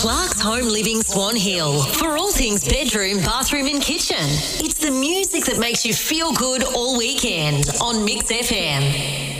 Clark's Home Living Swan Hill for all things bedroom, bathroom and kitchen. It's the music that makes you feel good all weekend on Mix FM.